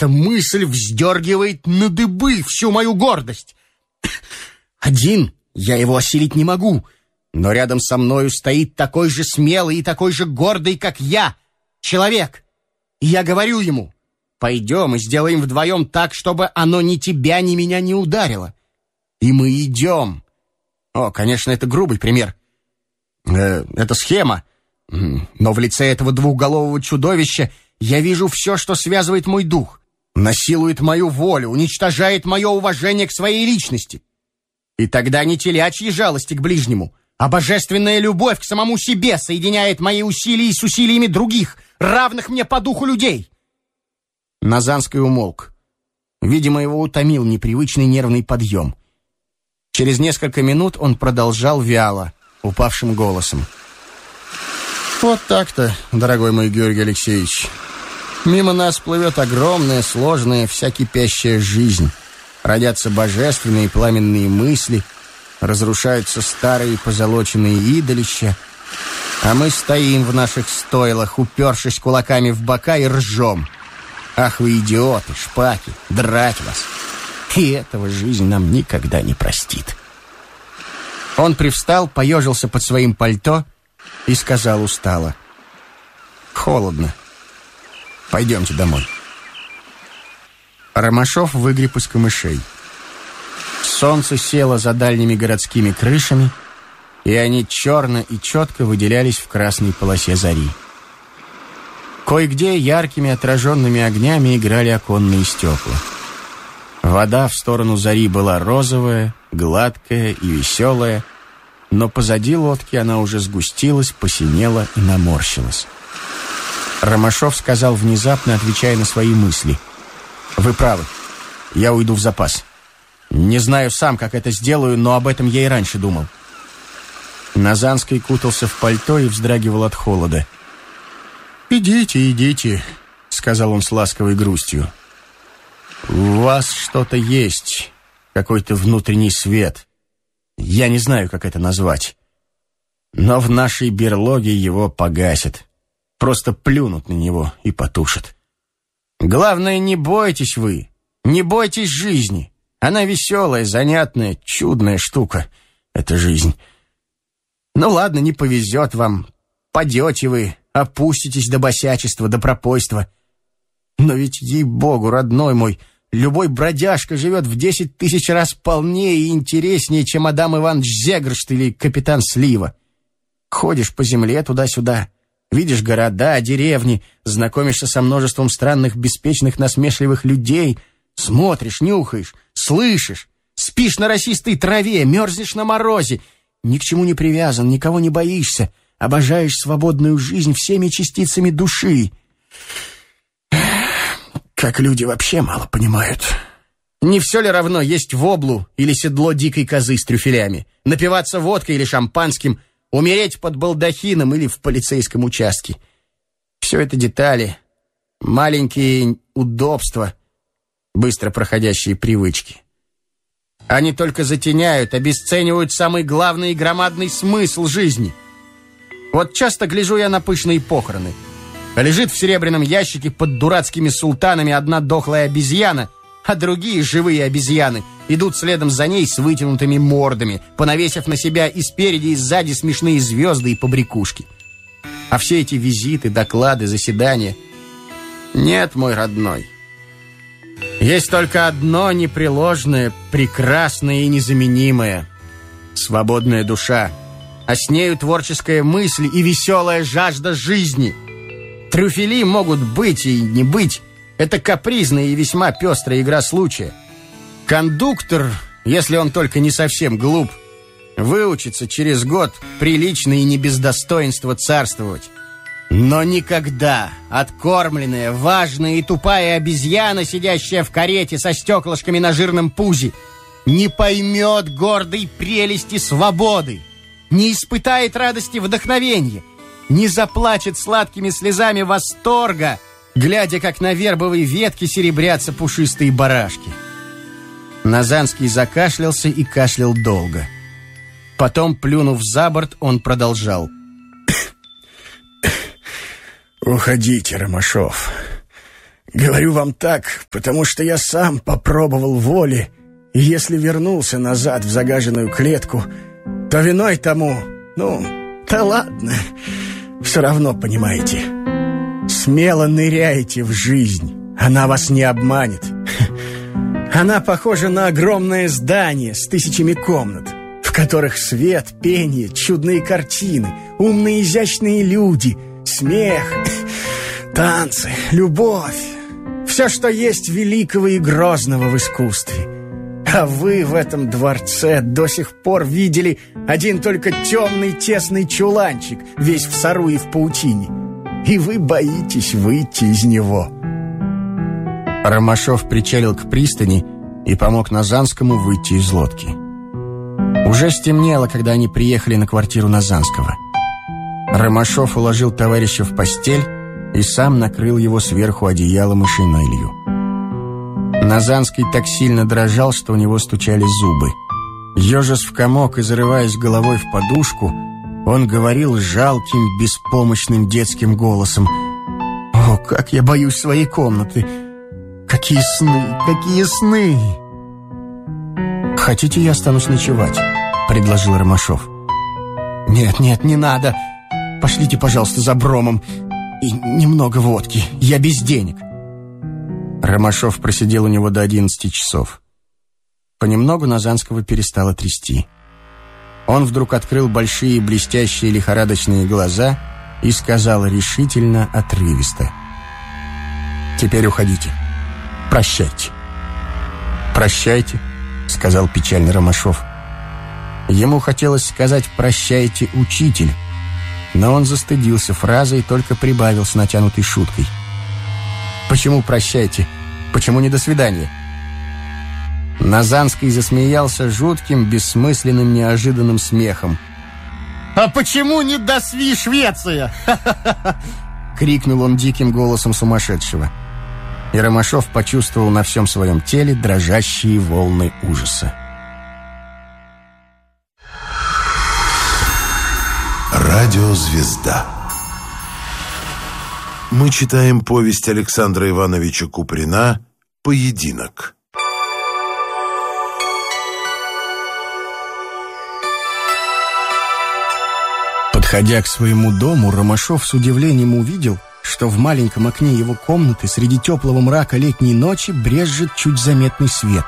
Эта мысль вздергивает на дыбы всю мою гордость. Один я его осилить не могу, но рядом со мною стоит такой же смелый и такой же гордый, как я, человек. И я говорю ему: пойдем и сделаем вдвоем так, чтобы оно ни тебя, ни меня не ударило. И мы идем. О, конечно, это грубый пример. Это схема. Но в лице этого двухголового чудовища я вижу все, что связывает мой дух, насилует мою волю, уничтожает мое уважение к своей личности. И тогда не телячьи жалости к ближнему, а божественная любовь к самому себе соединяет мои усилия с усилиями других, равных мне по духу людей. Назанский умолк. Видимо, его утомил непривычный нервный подъем. Через несколько минут он продолжал вяло, упавшим голосом. Вот так-то, дорогой мой Георгий Алексеевич. Мимо нас плывет огромная, сложная, вся кипящая жизнь. Родятся божественные пламенные мысли, разрушаются старые позолоченные идолища, а мы стоим в наших стойлах, упершись кулаками в бока, и ржем. Ах вы идиоты, шпаки, драть вас! И этого жизнь нам никогда не простит. Он привстал, поежился под своим пальто и сказал устало: холодно. Пойдемте домой. Ромашов выгреб из камышей. Солнце село за дальними городскими крышами, и они черно и четко выделялись в красной полосе зари. Кое-где яркими отраженными огнями играли оконные стекла. Вода в сторону зари была розовая, гладкая и веселая, но позади лодки она уже сгустилась, посинела и наморщилась. Ромашов сказал внезапно, отвечая на свои мысли: «Вы правы, я уйду в запас. Не знаю сам, как это сделаю, но об этом я и раньше думал». Назанский кутался в пальто и вздрагивал от холода. «Идите, идите», — сказал он с ласковой грустью. «У вас что-то есть, какой-то внутренний свет. Я не знаю, как это назвать. Но в нашей берлоге его погасят. Просто плюнут на него и потушат. Главное, не бойтесь вы, не бойтесь жизни. Она веселая, занятная, чудная штука, эта жизнь. Ну ладно, не повезет вам, падете вы, опуститесь до босячества, до пропойства. Но ведь, ей-богу, родной мой, любой бродяжка живет в 10 000 раз полнее и интереснее, чем Адам Иванович Зегршт или капитан Слива. Ходишь по земле туда-сюда, видишь города, деревни, знакомишься со множеством странных, беспечных, насмешливых людей, смотришь, нюхаешь, слышишь, спишь на росистой траве, мерзнешь на морозе, ни к чему не привязан, никого не боишься, обожаешь свободную жизнь всеми частицами души. Как люди вообще мало понимают. Не все ли равно есть воблу или седло дикой козы с трюфелями, напиваться водкой или шампанским, умереть под балдахином или в полицейском участке? Все это детали, маленькие удобства, быстро проходящие привычки. Они только затеняют, обесценивают самый главный и громадный смысл жизни. Вот часто гляжу я на пышные похороны. Лежит в серебряном ящике под дурацкими султанами одна дохлая обезьяна, а другие живые обезьяны идут следом за ней с вытянутыми мордами, понавесив на себя и спереди, и сзади смешные звезды и побрякушки. А все эти визиты, доклады, заседания... Нет, мой родной. Есть только одно непреложное, прекрасное и незаменимое — свободная душа, а с нею творческая мысль и веселая жажда жизни. Трюфели могут быть и не быть. Это капризная и весьма пестрая игра случая. Кондуктор, если он только не совсем глуп, выучится через год прилично и не без достоинства царствовать. Но никогда откормленная, важная и тупая обезьяна, сидящая в карете со стеклышками на жирном пузе, не поймет гордой прелести свободы, не испытает радости вдохновения, не заплачет сладкими слезами восторга, глядя, как на вербовой ветке серебрятся пушистые барашки. Назанский закашлялся и кашлял долго. Потом, плюнув за борт, он продолжал: «Уходите, Ромашов. Говорю вам так, потому что я сам попробовал воли, и если вернулся назад в загаженную клетку, то виной тому, да ладно, все равно понимаете. Смело ныряйте в жизнь, она вас не обманет. Она похожа на огромное здание с тысячами комнат, в которых свет, пение, чудные картины, умные изящные люди, смех, танцы, любовь. Все, что есть великого и грозного в искусстве. А вы в этом дворце до сих пор видели один только темный тесный чуланчик, весь в сору и в паутине. И вы боитесь выйти из него. Ромашов причалил к пристани и помог Назанскому выйти из лодки. Уже стемнело, когда они приехали на квартиру Назанского. Ромашов уложил товарища в постель и сам накрыл его сверху одеялом и шинелью. Назанский так сильно дрожал, что у него стучали зубы. Ежась в комок и зарываясь головой в подушку, он говорил жалким, беспомощным детским голосом: «О, как я боюсь своей комнаты! Какие сны! Какие сны!» «Хотите, я останусь ночевать?» — предложил Ромашов. «Нет, не надо. Пошлите, пожалуйста, за Бромом. И немного водки. Я без денег». Ромашов просидел у него до 11 часов. Понемногу Назанского перестало трясти. Он вдруг открыл большие блестящие лихорадочные глаза и сказал решительно, отрывисто: «Теперь уходите. Прощайте». «Прощайте», — сказал печально Ромашов. Ему хотелось сказать «прощайте, учитель», но он застыдился фразой и только прибавил с натянутой шуткой: «Почему прощайте? Почему не до свидания?» Назанский засмеялся жутким, бессмысленным, неожиданным смехом. «А почему не до сви, Швеция?» крикнул он диким голосом сумасшедшего. И Ромашов почувствовал на всем своем теле дрожащие волны ужаса. Радиозвезда. Мы читаем повесть Александра Ивановича Куприна «Поединок». Подходя к своему дому, Ромашов с удивлением увидел, что в маленьком окне его комнаты среди теплого мрака летней ночи брезжит чуть заметный свет.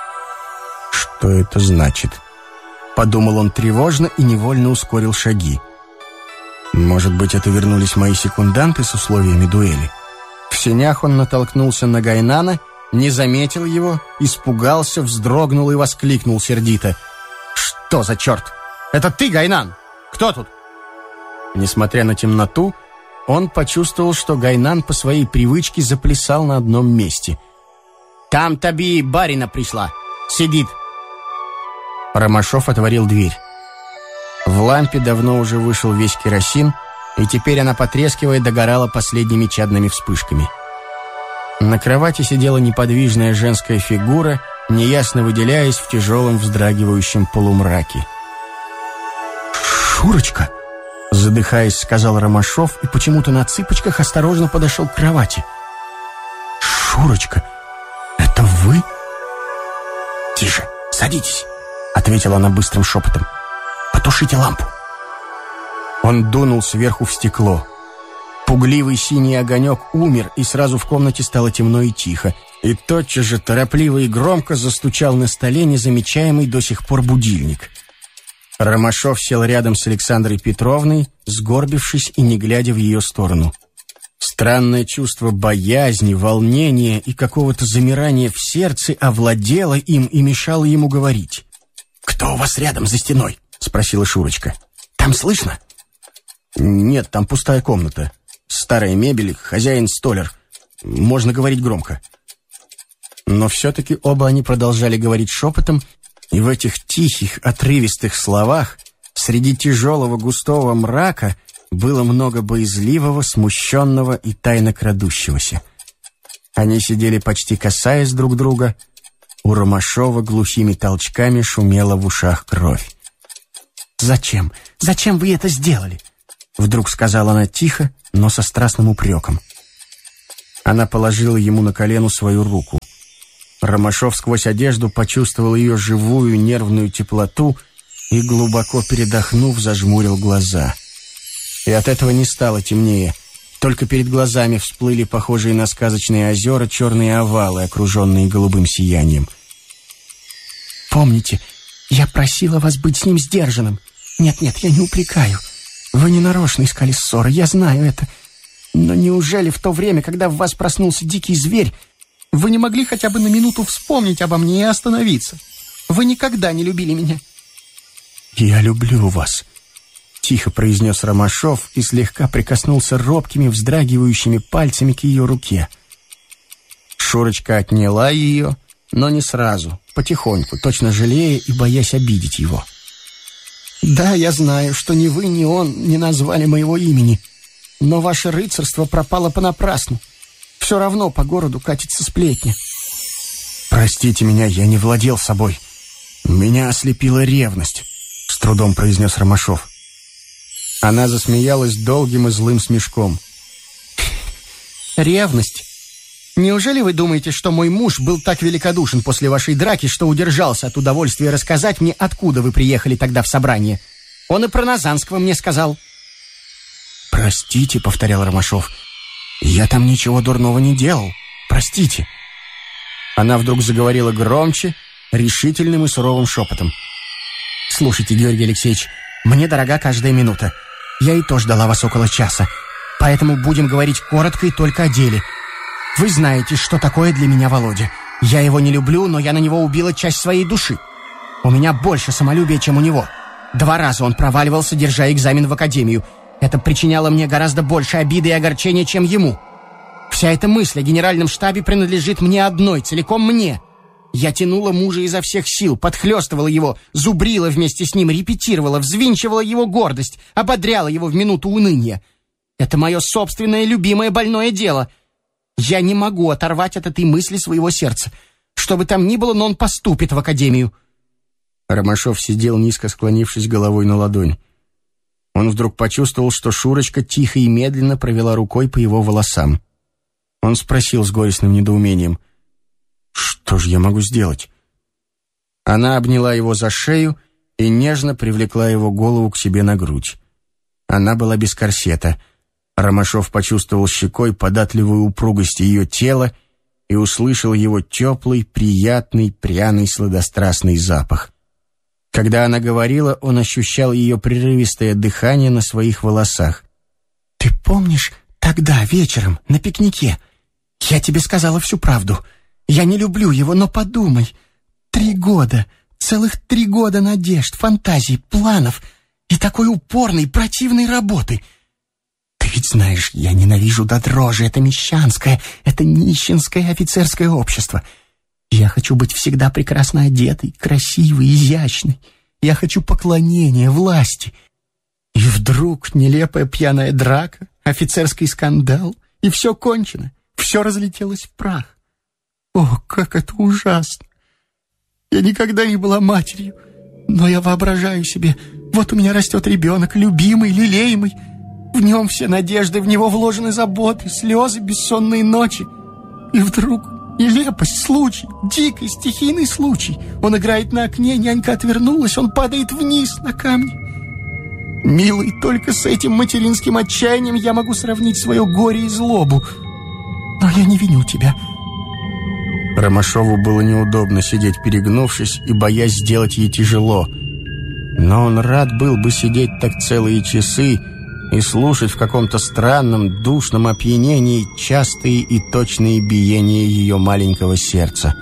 «Что это значит?» — подумал он тревожно и невольно ускорил шаги. «Может быть, это вернулись мои секунданты с условиями дуэли?» В сенях он натолкнулся на Гайнана, не заметил его, испугался, вздрогнул и воскликнул сердито: «Что за черт? Это ты, Гайнан? Кто тут?» Несмотря на темноту, он почувствовал, что Гайнан по своей привычке заплясал на одном месте. «Там Таби барина пришла. Сидит». Ромашов отворил дверь. В лампе давно уже вышел весь керосин, и теперь она, потрескивая, догорала последними чадными вспышками. На кровати сидела неподвижная женская фигура, неясно выделяясь в тяжелом вздрагивающем полумраке. «Шурочка!» — задыхаясь, сказал Ромашов и почему-то на цыпочках осторожно подошел к кровати. «Шурочка, это вы?» «Тише, садитесь», — ответила она быстрым шепотом. «Потушите лампу». Он дунул сверху в стекло. Пугливый синий огонек умер, и сразу в комнате стало темно и тихо. И тотчас же торопливо и громко застучал на столе незамечаемый до сих пор будильник. Ромашов сел рядом с Александрой Петровной, сгорбившись и не глядя в ее сторону. Странное чувство боязни, волнения и какого-то замирания в сердце овладело им и мешало ему говорить. «Кто у вас рядом за стеной?» — спросила Шурочка. «Там слышно?» «Нет, там пустая комната. Старая мебель, хозяин столяр. Можно говорить громко». Но все-таки оба они продолжали говорить шепотом, и в этих тихих, отрывистых словах среди тяжелого густого мрака было много боязливого, смущенного и тайно крадущегося. Они сидели почти касаясь друг друга. У Ромашова глухими толчками шумела в ушах кровь. «Зачем? Зачем вы это сделали?» Вдруг сказала она тихо, но со страстным упреком. Она положила ему на колено свою руку. Ромашов сквозь одежду почувствовал ее живую нервную теплоту и, глубоко передохнув, зажмурил глаза. И от этого не стало темнее. Только перед глазами всплыли похожие на сказочные озера черные овалы, окруженные голубым сиянием. «Помните, я просила вас быть с ним сдержанным. Нет, я не упрекаю. Вы не нарочно искали ссоры, я знаю это. Но неужели в то время, когда в вас проснулся дикий зверь, вы не могли хотя бы на минуту вспомнить обо мне и остановиться? Вы никогда не любили меня». «Я люблю вас», — тихо произнес Ромашов и слегка прикоснулся робкими, вздрагивающими пальцами к ее руке. Шурочка отняла ее, но не сразу, потихоньку, точно жалея и боясь обидеть его. «Да, я знаю, что ни вы, ни он не назвали моего имени, но ваше рыцарство пропало понапрасну. Все равно по городу катится сплетня». «Простите меня, я не владел собой. Меня ослепила ревность», — с трудом произнес Ромашов. Она засмеялась долгим и злым смешком. «Ревность? Неужели вы думаете, что мой муж был так великодушен после вашей драки, что удержался от удовольствия рассказать мне, откуда вы приехали тогда в собрание? Он и про Назанского мне сказал». «Простите», — повторял Ромашов, — «я там ничего дурного не делал. Простите». Она вдруг заговорила громче, решительным и суровым шепотом. «Слушайте, Георгий Алексеевич, мне дорога каждая минута. Я и то ждала вас около часа. Поэтому будем говорить коротко и только о деле. Вы знаете, что такое для меня Володя. Я его не люблю, но я на него убила часть своей души. У меня больше самолюбия, чем у него. 2 раза он проваливался, держа экзамен в академию. Это причиняло мне гораздо больше обиды и огорчения, чем ему. Вся эта мысль о генеральном штабе принадлежит мне одной, целиком мне. Я тянула мужа изо всех сил, подхлёстывала его, зубрила вместе с ним, репетировала, взвинчивала его гордость, ободряла его в минуту уныния. Это мое собственное любимое больное дело. Я не могу оторвать от этой мысли своего сердца. Что бы там ни было, но он поступит в академию». Ромашов сидел, низко склонившись головой на ладонь. Он вдруг почувствовал, что Шурочка тихо и медленно провела рукой по его волосам. Он спросил с горестным недоумением: «Что же я могу сделать?» Она обняла его за шею и нежно привлекла его голову к себе на грудь. Она была без корсета. Ромашов почувствовал щекой податливую упругость ее тела и услышал его теплый, приятный, пряный, сладострастный запах. Когда она говорила, он ощущал ее прерывистое дыхание на своих волосах. «Ты помнишь, тогда, вечером, на пикнике, я тебе сказала всю правду. Я не люблю его, но подумай. 3 года, целых 3 года надежд, фантазий, планов и такой упорной, противной работы. Ты ведь знаешь, я ненавижу до дрожи это мещанское, это нищенское офицерское общество. Я хочу быть всегда прекрасно одетой, красивой, изящной. Я хочу поклонения, власти. И вдруг нелепая пьяная драка, офицерский скандал, и все кончено, все разлетелось в прах. О, как это ужасно! Я никогда не была матерью, но я воображаю себе, вот у меня растет ребенок, любимый, лелеемый. В нем все надежды, в него вложены заботы, слезы, бессонные ночи. И вдруг нелепость, случай, дикий, стихийный случай. Он играет на окне, нянька отвернулась, он падает вниз на камни. Милый, только с этим материнским отчаянием я могу сравнить свое горе и злобу. Но я не виню тебя». Ромашову было неудобно сидеть, перегнувшись и боясь сделать ей тяжело. Но он рад был бы сидеть так целые часы и слушать в каком-то странном, душном опьянении частые и точные биения ее маленького сердца.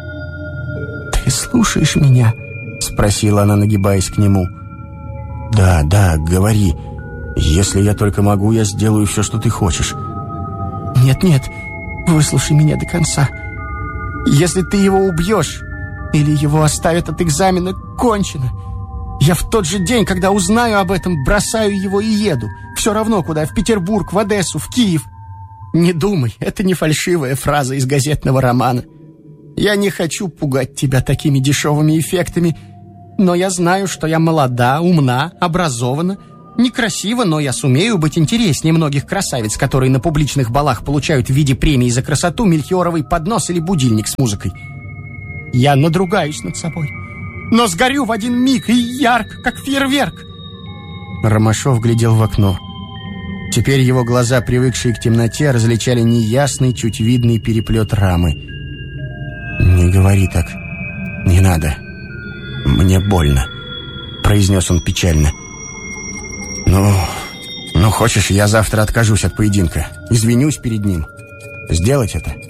«Ты слушаешь меня?» — спросила она, нагибаясь к нему. «Да, говори. Если я только могу, я сделаю все, что ты хочешь». «Нет, выслушай меня до конца. Если ты его убьешь или его оставят от экзамена, кончено. Я в тот же день, когда узнаю об этом, бросаю его и еду. Все равно куда, в Петербург, в Одессу, в Киев. Не думай, это не фальшивая фраза из газетного романа. Я не хочу пугать тебя такими дешевыми эффектами, но я знаю, что я молода, умна, образована. некрасиво, но я сумею быть интереснее многих красавиц, которые на публичных балах получают в виде премии за красоту мельхиоровый поднос или будильник с музыкой. Я надругаюсь над собой, но сгорю в один миг и ярко, как фейерверк. Ромашов глядел в окно. Теперь его глаза, привыкшие к темноте, различали неясный, чуть видный переплет рамы. «Не говори так. Не надо. Мне больно», — произнес он печально. «Ну, хочешь, я завтра откажусь от поединка. Извинюсь перед ним. Сделать это?»